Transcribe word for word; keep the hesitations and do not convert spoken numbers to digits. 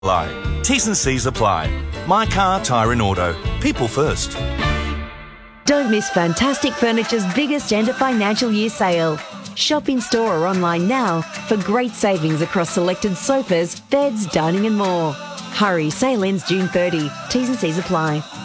Apply. T's and C's apply. My Car, Tyre and Auto. People first. Don't miss Fantastic Furniture's biggest end of financial year sale. Shop in store or online now for great savings across selected sofas, beds, dining and more. Hurry, sale ends June thirtieth. T's and C's apply.